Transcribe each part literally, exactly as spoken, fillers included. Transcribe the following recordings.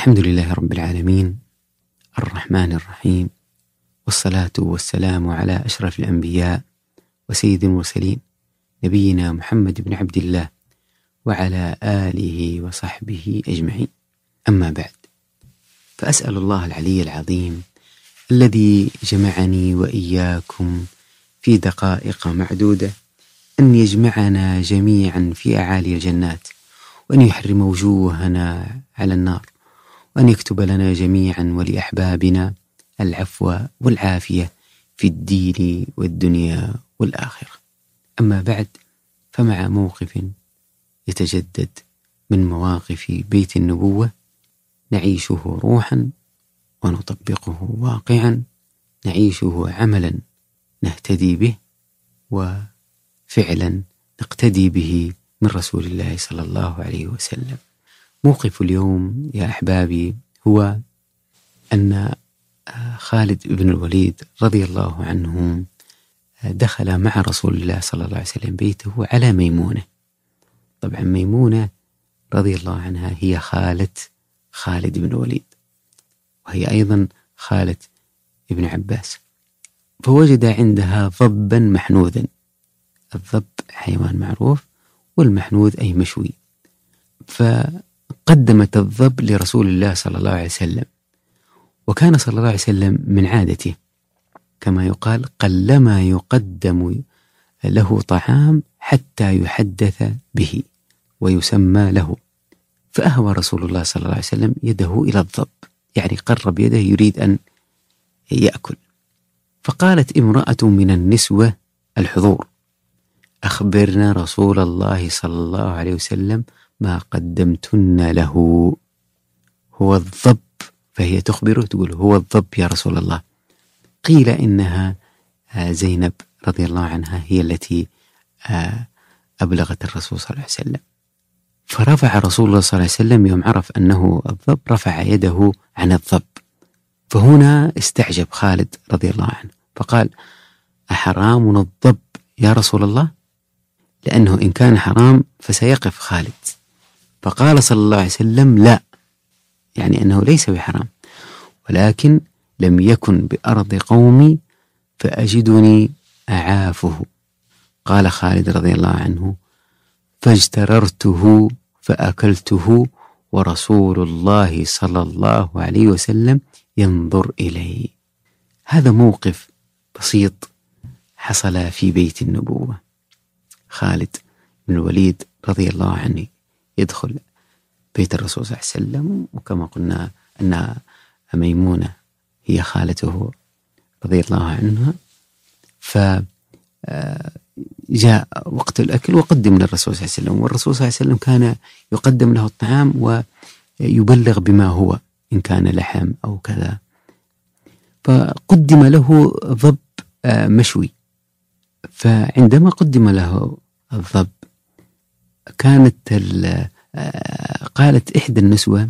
الحمد لله رب العالمين الرحمن الرحيم، والصلاة والسلام على أشرف الأنبياء وسيد المرسلين نبينا محمد بن عبد الله وعلى آله وصحبه أجمعين. أما بعد، فأسأل الله العلي العظيم الذي جمعني وإياكم في دقائق معدودة أن يجمعنا جميعا في أعالي الجنات، وأن يحرم وجوهنا على النار، وأن يكتب لنا جميعا ولأحبابنا العفو والعافية في الدين والدنيا والآخرة. أما بعد، فمع موقف يتجدد من مواقف بيت النبوة نعيشه روحا ونطبقه واقعا، نعيشه عملا نهتدي به، وفعلا نقتدي به من رسول الله صلى الله عليه وسلم. موقف اليوم يا أحبابي هو أن خالد بن الوليد رضي الله عنه دخل مع رسول الله صلى الله عليه وسلم بيته على ميمونة. طبعا ميمونة رضي الله عنها هي خالة خالد بن الوليد، وهي أيضا خالة ابن عباس. فوجد عندها ضبا محنوذا. الضب حيوان معروف، والمحنوذ أي مشوي. فقدمت الضب لرسول الله صلى الله عليه وسلم، وكان صلى الله عليه وسلم من عادته كما يقال قلما يقدم له طعام حتى يحدث به ويسمى له. فأهوى رسول الله صلى الله عليه وسلم يده إلى الضب، يعني قرب يده يريد أن يأكل. فقالت امرأة من النسوة الحضور: أخبرنا رسول الله صلى الله عليه وسلم ما قدمتن له. هو الضب. فهي تخبره تقول: هو الضب يا رسول الله. قيل إنها زينب رضي الله عنها هي التي أبلغت الرسول صلى الله عليه وسلم. فرفع رسول الله صلى الله عليه وسلم يوم عرف أنه الضب، رفع يده عن الضب. فهنا استعجب خالد رضي الله عنه فقال: أحرام الضب يا رسول الله؟ لأنه إن كان حرام فسيقف خالد. فقال صلى الله عليه وسلم: لا، يعني أنه ليس بحرام، ولكن لم يكن بأرض قومي فأجدني أعافه. قال خالد رضي الله عنه: فاجتررته فأكلته ورسول الله صلى الله عليه وسلم ينظر إلي. هذا موقف بسيط حصل في بيت النبوة. خالد بن الوليد رضي الله عنه يدخل بيت الرسول صلى الله عليه وسلم، وكما قلنا أن ميمونة هي خالته رضي الله عنها. فجاء وقت الأكل وقدم للرسول صلى الله عليه وسلم، والرسول صلى الله عليه وسلم كان يقدم له الطعام ويبلغ بما هو إن كان لحم أو كذا. فقدم له ضب مشوي. فعندما قدم له الضب كانت قالت إحدى النسوة،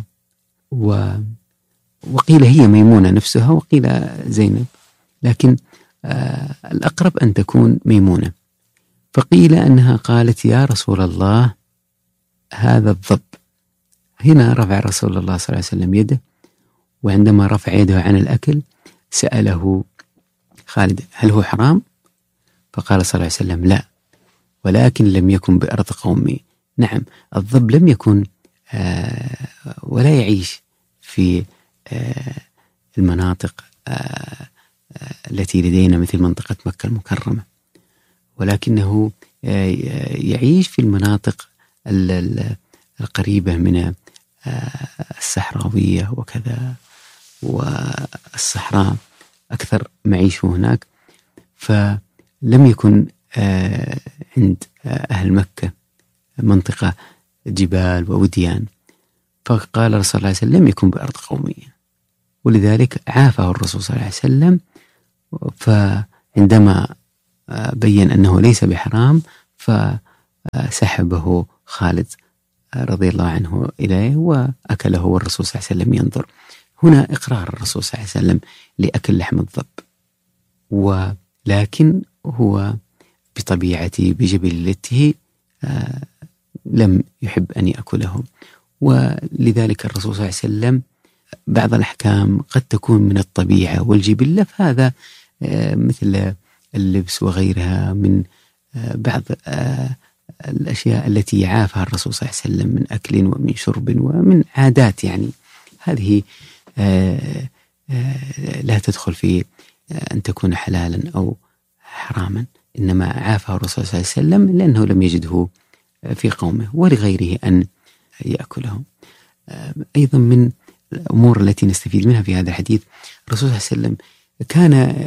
وقيل هي ميمونة نفسها وقيل زينب، لكن الأقرب أن تكون ميمونة. فقيل أنها قالت: يا رسول الله هذا الضب. هنا رفع رسول الله صلى الله عليه وسلم يده، وعندما رفع يده عن الأكل سأله خالد: هل هو حرام؟ فقال صلى الله عليه وسلم: لا، ولكن لم يكن بأرض قومي. نعم، الضب لم يكن آه ولا يعيش في آه المناطق آه التي لدينا مثل منطقة مكة المكرمة، ولكنه آه يعيش في المناطق القريبة من آه الصحراوية وكذا، والصحراء أكثر معيشه هناك. فلم يكن آه عند آه أهل مكة منطقة جبال ووديان. فقال الرسول صلى الله عليه وسلم: لم يكن بأرض قومية، ولذلك عافه الرسول صلى الله عليه وسلم. فعندما بين أنه ليس بحرام فسحبه خالد رضي الله عنه إليه وأكله، والرسول صلى الله عليه وسلم ينظر. هنا إقرار الرسول صلى الله عليه وسلم لأكل لحم الضب، ولكن هو بطبيعته بجبلته لم يحب أن يأكله، ولذلك الرسول صلى الله عليه وسلم بعض الأحكام قد تكون من الطبيعة والجبلة، فهذا مثل اللبس وغيرها من بعض الأشياء التي عافها الرسول صلى الله عليه وسلم من أكل ومن شرب ومن عادات، يعني هذه لا تدخل في أن تكون حلالا أو حراما، إنما عافها الرسول صلى الله عليه وسلم لأنه لم يجده في قومه ولغيره أن يأكلهم. أيضا من الأمور التي نستفيد منها في هذا الحديث، الرسول صلى الله عليه وسلم كان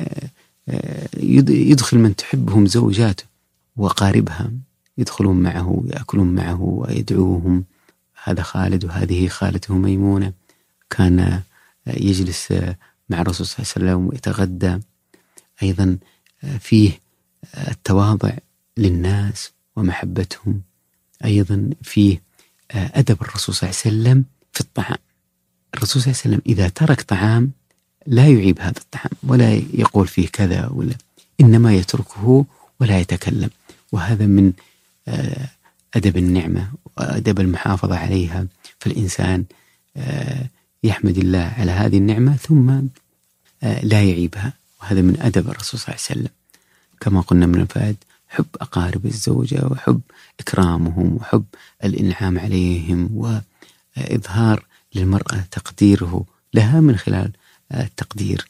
يدخل من تحبهم زوجاته وقاربها، يدخلون معه يأكلون معه ويدعوهم، هذا خالد وهذه خالته ميمونة. كان يجلس مع الرسول صلى الله عليه وسلم ويتغدى. أيضا فيه التواضع للناس ومحبتهم. أيضا فيه أدب الرسول صلى الله عليه وسلم في الطعام. الرسول صلى الله عليه وسلم إذا ترك طعام لا يعيب هذا الطعام ولا يقول فيه كذا ولا، إنما يتركه ولا يتكلم، وهذا من أدب النعمة وأدب المحافظة عليها. فالإنسان يحمد الله على هذه النعمة ثم لا يعيبها، وهذا من أدب الرسول صلى الله عليه وسلم. كما قلنا من الفائد حب أقارب الزوجة وحب إكرامهم وحب الإنعام عليهم، وإظهار للمرأة تقديره لها من خلال التقدير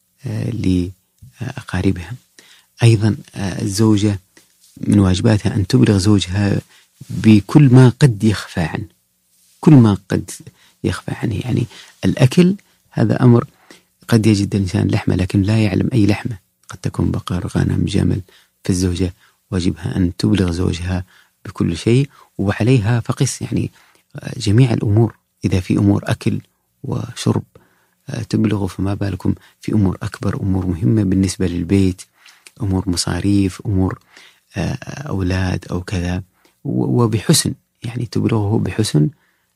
لأقاربها. أيضا الزوجة من واجباتها أن تبلغ زوجها بكل ما قد يخفى عنه، كل ما قد يخفى عنه. يعني الأكل هذا أمر قد يجد الإنسان لحمة لكن لا يعلم أي لحمة، قد تكون بقر غنم جمل، فالزوجة واجبها أن تبلغ زوجها بكل شيء، وعليها فقس يعني جميع الأمور. إذا في أمور أكل وشرب تبلغ، فما بالكم في أمور أكبر، أمور مهمة بالنسبة للبيت، أمور مصاريف، أمور أولاد أو كذا، وبحسن، يعني تبلغه بحسن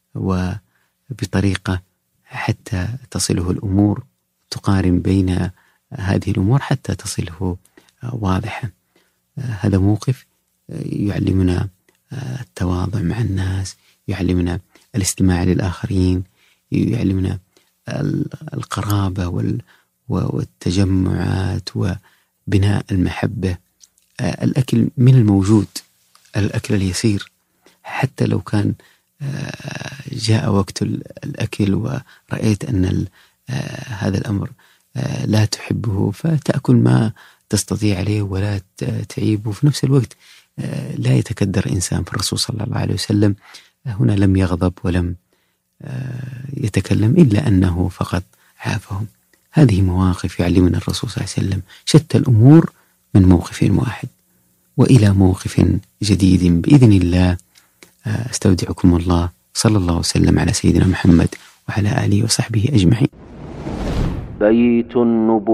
وبطريقة حتى تصله الأمور، تقارن بين هذه الأمور حتى تصله واضحة. هذا موقف يعلمنا التواضع مع الناس، يعلمنا الاستماع للآخرين، يعلمنا القرابة والتجمعات وبناء المحبة. الأكل من الموجود، الأكل اليسير، حتى لو كان جاء وقت الأكل ورأيت أن هذا الأمر لا تحبه فتأكل ما تستطيع عليه ولا تعيبه. في نفس الوقت لا يتكدر إنسان، فالرسول صلى الله عليه وسلم هنا لم يغضب ولم يتكلم إلا أنه فقط عافهم. هذه مواقف يعلمنا الرسول صلى الله عليه وسلم شتى الأمور من موقف واحد. وإلى موقف جديد بإذن الله، استودعكم الله، صلى الله وسلم على سيدنا محمد وعلى آله وصحبه أجمعين. بيت النبوة.